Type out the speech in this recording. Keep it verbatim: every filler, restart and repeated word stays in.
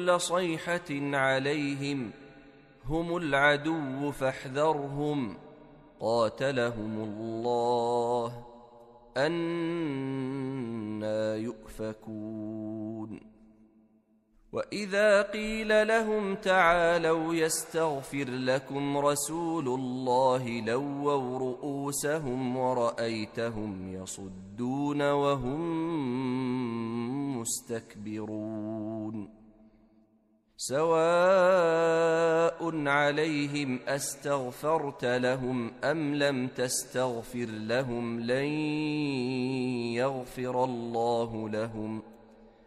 كل صيحة عليهم هم العدو فاحذرهم قاتلهم الله أنى يؤفكون وإذا قيل لهم تعالوا يستغفر لكم رسول الله لووا رؤوسهم ورأيتهم يصدون وهم مستكبرون سواء عليهم أستغفرت لهم أم لم تستغفر لهم لن يغفر الله لهم